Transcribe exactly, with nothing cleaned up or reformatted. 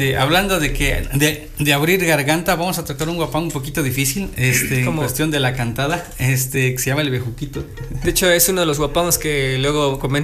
Este, hablando de que de, de abrir garganta, vamos a tocar un guapán un poquito difícil, este, en cuestión de la cantada, este, que se llama el bejuquito. De hecho, es uno de los guapangos que luego comentan